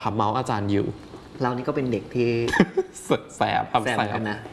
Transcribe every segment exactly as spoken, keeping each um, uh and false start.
ขับเมาส์อาจารย์อยู่เรานี่ก็เป็นเด็กที่สุดแสบแสบกันนะ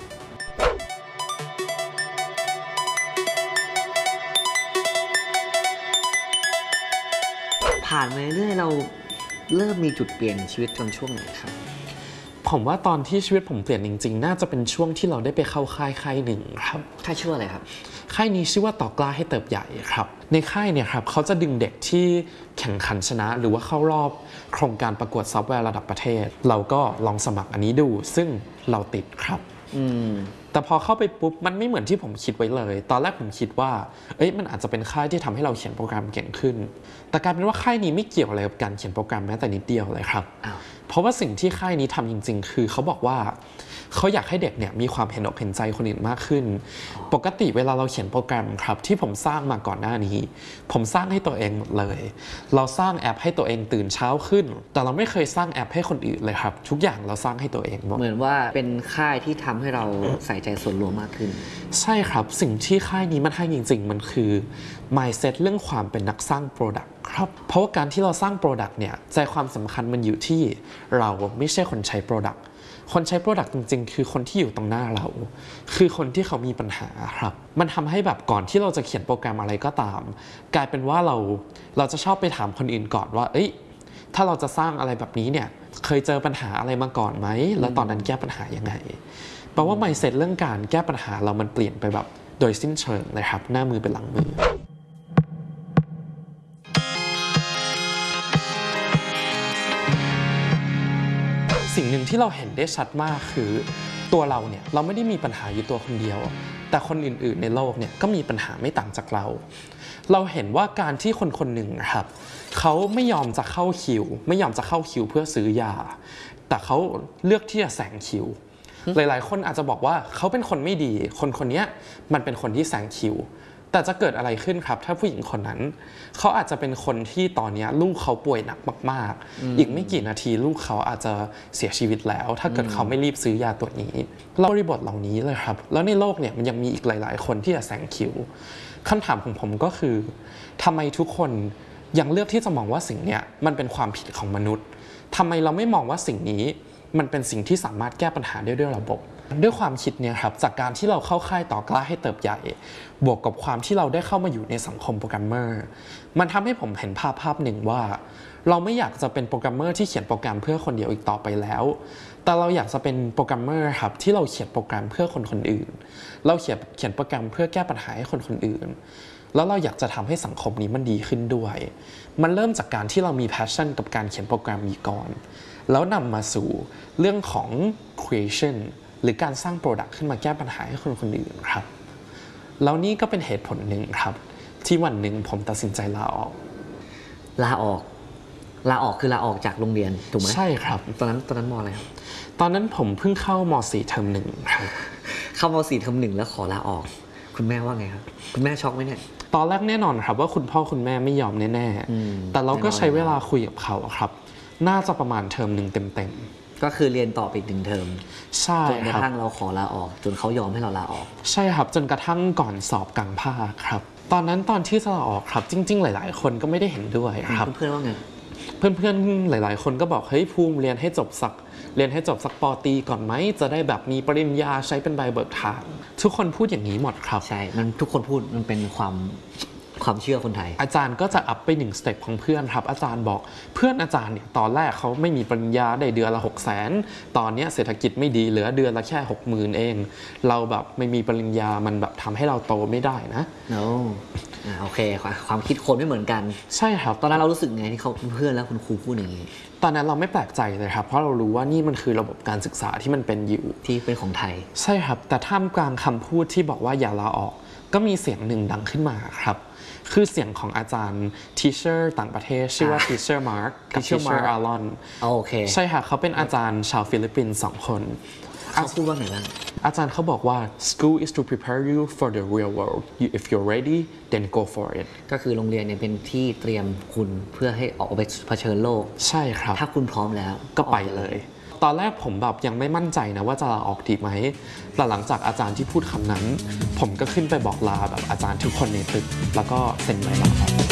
ผ่านมาเรื่อยเราเริ่มมีจุดเปลี่ยนชีวิตตอนช่วงไหนครับผมว่าตอนที่ชีวิตผมเปลี่ยนจริงๆน่าจะเป็นช่วงที่เราได้ไปเข้าค่ายค่ายหนึ่งครับค่ายชื่ออะไรครับค่ายนี้ชื่อว่าต่อกล้าให้เติบใหญ่ครับในค่ายเนี่ยครับเขาจะดึงเด็กที่แข่งขันชนะหรือว่าเข้ารอบโครงการประกวดซอฟต์แวร์ระดับประเทศเราก็ลองสมัครอันนี้ดูซึ่งเราติดครับอืมแต่พอเข้าไปปุ๊บมันไม่เหมือนที่ผมคิดไว้เลยตอนแรกผมคิดว่าเอ้ยมันอาจจะเป็นค่ายที่ทำให้เราเขียนโปรแกรมเก่งขึ้นแต่กลายเป็นว่าค่ายนี้ไม่เกี่ยวอะไรกับการเขียนโปรแกรมแม้แต่นิดเดียวเลยครับเพราะว่าสิ่งที่ค่ายนี้ทำจริงๆคือเขาบอกว่าเขาอยากให้เด็กเนี่ยมีความเห็นอกเห็นใจคนอื่นมากขึ้นปกติเวลาเราเขียนโปรแกรมครับที่ผมสร้างมาก่อนหน้านี้ผมสร้างให้ตัวเองหมดเลยเราสร้างแอปให้ตัวเองตื่นเช้าขึ้นแต่เราไม่เคยสร้างแอปให้คนอื่นเลยครับทุกอย่างเราสร้างให้ตัวเองหมดเหมือนว่าเป็นค่ายที่ทำให้เราใส่ใจส่วนรวมมากขึ้นใช่ครับสิ่งที่ค่ายนี้มันให้จริงๆมันคือ mindset เรื่องความเป็นนักสร้าง product ครับเพราะว่าการที่เราสร้าง product เนี่ยใจความสำคัญมันอยู่ที่เราไม่ใช่คนใช้ product คนใช้ product จริงๆคือคนที่อยู่ตรงหน้าเราคือคนที่เขามีปัญหาครับมันทำให้แบบก่อนที่เราจะเขียนโปรแกรมอะไรก็ตามกลายเป็นว่าเราเราจะชอบไปถามคนอื่นก่อนว่าเอ้ยถ้าเราจะสร้างอะไรแบบนี้เนี่ยเคยเจอปัญหาอะไรมาก่อนไหมแล้วตอนนั้นแก้ปัญหายังไงแปลว่า mindset เรื่องการแก้ปัญหาเรามันเปลี่ยนไปแบบโดยสิ้นเชิงเลยครับหน้ามือเป็นหลังมือสิ่งหนึ่งที่เราเห็นได้ชัดมากคือตัวเราเนี่ยเราไม่ได้มีปัญหาอยู่ตัวคนเดียวแต่คนอื่นๆในโลกเนี่ยก็มีปัญหาไม่ต่างจากเราเราเห็นว่าการที่คนคนหนึ่งครับเขาไม่ยอมจะเข้าคิวไม่ยอมจะเข้าคิวเพื่อซื้อยาแต่เขาเลือกที่จะแซงคิวหลายๆคนอาจจะบอกว่าเขาเป็นคนไม่ดีคนคนนี้มันเป็นคนที่แซงคิวแต่จะเกิดอะไรขึ้นครับถ้าผู้หญิงคนนั้นเขาอาจจะเป็นคนที่ตอนนี้ลูกเขาป่วยหนักมากๆอีกไม่กี่นาทีลูกเขาอาจจะเสียชีวิตแล้วถ้าเกิดเขาไม่รีบซื้อยาตัวนี้บริบทเหล่านี้เลยครับแล้วในโลกเนี่ยมันยังมีอีกหลายๆคนที่จะแซงคิวคำถามของผมก็คือทำไมทุกคนยังเลือกที่จะมองว่าสิ่งนี้มันเป็นความผิดของมนุษย์ทำไมเราไม่มองว่าสิ่งนี้มันเป็นสิ่งที่สามารถแก้ปัญหาได้ด้วยระบบด้วยความคิดเนี่ยครับจากการที่เราเข้าค่ายต่อกล้าให้เติบใหญ่บวกกับความที่เราได้เข้ามาอยู่ในสังคมโปรแกรมเมอร์มันทำให้ผมเห็นภาพภาพหนึ่งว่าเราไม่อยากจะเป็นโปรแกรมเมอร์ที่เขียนโปรแกรมเพื่อคนเดียวอีกต่อไปแล้วแต่เราอยากจะเป็นโปรแกรมเมอร์ครับที่เราเขียนโปรแกรมเพื่อคนคนอื่นเราเขียนเขียนโปรแกรมเพื่อแก้ปัญหาให้คนคนอื่นแล้วเราอยากจะทำให้สังคมนี้มันดีขึ้นด้วยมันเริ่มจากการที่เรามี passion กับการเขียนโปรแกรมนี้ก่อนแล้วนำมาสู่เรื่องของ creation หรือการสร้าง product ขึ้นมาแก้ปัญหาให้คนคนอื่นครับแล้วนี่ก็เป็นเหตุผลหนึ่งครับที่วันหนึ่งผมตัดสินใจลาออกลาออกลาออกคือลาออกจากโรงเรียนถูกไหมใช่ครับตอนนั้นตอนนั้นม.อะไรครับตอนนั้นผมเพิ่งเข้าม สี่ เทอมหนึ่งครับเข้าม สี่ เทอมหนึ่งแล้วขอลาออกคุณแม่ว่าไงครับคุณแม่ช็อกไหมเนี่ยตอนแรกแน่นอนครับว่าคุณพ่อคุณแม่ไม่ยอมแน่ๆแต่เราก็ใช้เวลาคุยกับเขาครับน่าจะประมาณเทอมหนึ่งเต็มๆก็คือเรียนต่ออีกหนึ่งเทอมใช่จนกระทั่งเราขอลาออกจนเขายอมให้เราลาออกใช่ครับจนกระทั่งก่อนสอบกลางภาคครับตอนนั้นตอนที่จะลาออกครับจริงๆหลายๆคนก็ไม่ได้เห็นด้วยครับเพื่อนๆว่าไงเพื่อนๆหลายๆคนก็บอกเฮ้ยภูมิเรียนให้จบสักเรียนให้จบสักป.ตรีก่อนไหมจะได้แบบมีปริญญาใช้เป็นใบเบิกทางทุกคนพูดอย่างนี้หมดครับใช่มันทุกคนพูดมันเป็นความความเชื่อคนไทยอาจารย์ก็จะอัพไปหนึ่งสเต็ปของเพื่อนครับอาจารย์บอกเพื่อนอาจารย์เนี่ยตอนแรกเขาไม่มีปริญญาได้เดือนละหกแสนตอนนี้เศรษฐกิจไม่ดีเหลือเดือนละแค่หกหมื่นเองเราแบบไม่มีปริญญามันแบบทำให้เราโตไม่ได้นะโน้อ่าโอเคความคิดคนไม่เหมือนกันใช่ครับตอนนั้นเรารู้สึกไงที่เขาเพื่อนแล้วคุณครูพูดอย่างนี้ตอนนั้นเราไม่แปลกใจเลยครับเพราะเรารู้ว่านี่มันคือระบบการศึกษาที่มันเป็นอยู่ที่เป็นของไทยใช่ครับแต่ท่ามกลางคำพูดที่บอกว่าอย่าลาออกก็มีเสียงหนึ่งดังขึ้นมาครับคือเสียงของอาจารย์ teacher ต่างประเทศชื่อว่า teacher Mark กับ teacher Aaron โอเคใช่ค่ะเขาเป็นอาจารย์ชาวฟิลิปปินส์สองคนเขาพูดว่าไงบ้างอาจารย์เขาบอกว่า school is to prepare you for the real world if you're ready then go for it ก็คือโรงเรียนเนี่ยเป็นที่เตรียมคุณเพื่อให้ออกไปเผชิญโลกใช่ครับถ้าคุณพร้อมแล้วก็ไปเลยตอนแรกผมแบบยังไม่มั่นใจนะว่าจะลาออกดีไหมแต่หลังจากอาจารย์ที่พูดคำนั้นผมก็ขึ้นไปบอกลาแบบอาจารย์ทุกคนในตึกแล้วก็เซ็นใบลาออก